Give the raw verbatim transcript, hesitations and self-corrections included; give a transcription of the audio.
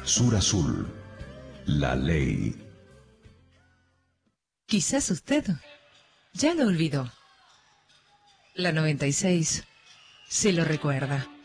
Sur Azul, la ley. Quizás usted ya lo olvidó. La noventa y seis se lo recuerda.